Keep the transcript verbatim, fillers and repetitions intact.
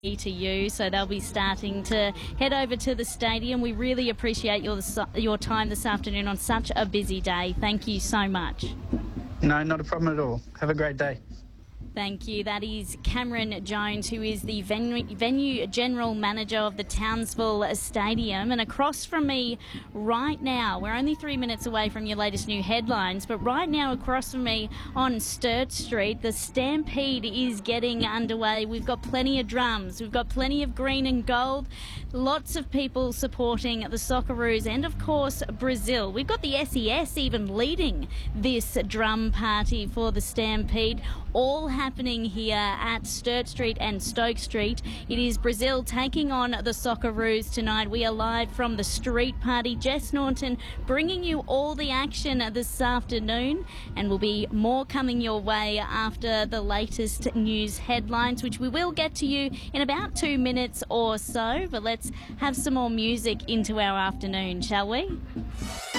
to you, so they'll be starting to head over to the stadium. We really appreciate your your time this afternoon on such a busy day. Thank you so much. No, not a problem at all. Have a great day. Thank you. That is Cameron Jones, who is the venue, venue general manager of the Townsville Stadium. And across from me right now, we're only three minutes away from your latest new headlines, but right now across from me on Sturt Street, the Stampede is getting underway. We've got plenty of drums, we've got plenty of green and gold, lots of people supporting the Socceroos and, of course, Brazil. We've got the S E S even leading this drum party for the Stampede, all happening here at Sturt Street and Stoke Street. It is Brazil taking on the Socceroos tonight. We are live from the street party. Jess Norton bringing you all the action this afternoon, and will be more coming your way after the latest news headlines, which we will get to you in about two minutes or so. But let's have some more music into our afternoon, shall we?